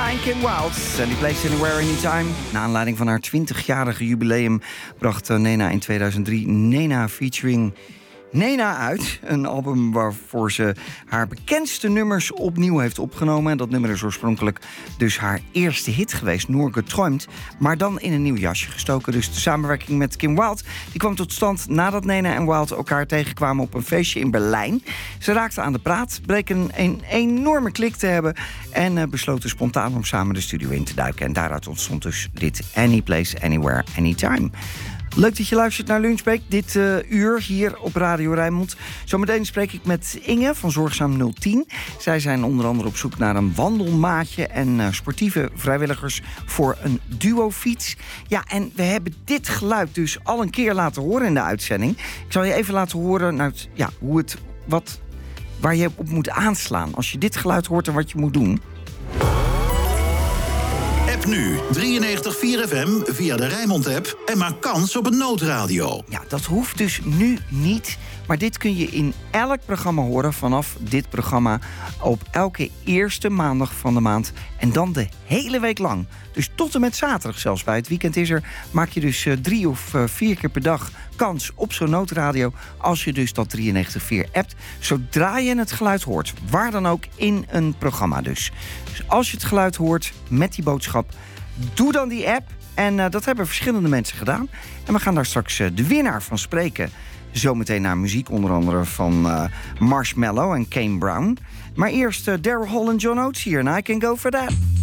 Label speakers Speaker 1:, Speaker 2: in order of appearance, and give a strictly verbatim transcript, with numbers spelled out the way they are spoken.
Speaker 1: Nena en Kim Wilde. Any Place, Anywhere, Anytime. Naar aanleiding van haar twintigjarige jubileum bracht Nena in tweeduizend drie Nena featuring Nena uit. Een album waarvoor ze haar bekendste nummers opnieuw heeft opgenomen. En dat nummer is oorspronkelijk dus haar eerste hit geweest, Nur geträumt. Maar dan in een nieuw jasje gestoken. Dus de samenwerking met Kim Wilde die kwam tot stand nadat Nena en Wilde elkaar tegenkwamen op een feestje in Berlijn. Ze raakten aan de praat, bleken een enorme klik te hebben en uh, besloten spontaan om samen de studio in te duiken. En daaruit ontstond dus dit Any Place, Anywhere, Anytime. Leuk dat je luistert naar Lunchbreak, dit uh, uur hier op Radio Rijnmond. Zometeen spreek ik met Inge van Zorgzaam nul tien. Zij zijn onder andere op zoek naar een wandelmaatje en uh, sportieve vrijwilligers voor een duofiets. Ja, en we hebben dit geluid dus al een keer laten horen in de uitzending. Ik zal je even laten horen nou, ja, hoe het, wat, waar je op moet aanslaan als je dit geluid hoort en wat je moet doen.
Speaker 2: App nu drieënnegentig komma vier F M via de Rijnmond-app en maak kans op een noodradio.
Speaker 1: Ja, dat hoeft dus nu niet. Maar dit kun je in elk programma horen vanaf dit programma op elke eerste maandag van de maand. En dan de hele week lang. Dus tot en met zaterdag zelfs. Bij het weekend is er, maak je dus uh, drie of uh, vier keer per dag kans op zo'n noodradio. Als je dus dat drieënnegentig komma vier appt. Zodra je het geluid hoort. Waar dan ook in een programma dus. Dus als je het geluid hoort met die boodschap, doe dan die app. En uh, dat hebben verschillende mensen gedaan. En we gaan daar straks uh, de winnaar van spreken. Zometeen naar muziek, onder andere van uh, Marshmello en Kane Brown. Maar eerst uh, Daryl Hall en John Oates hier. En I Can Go For That.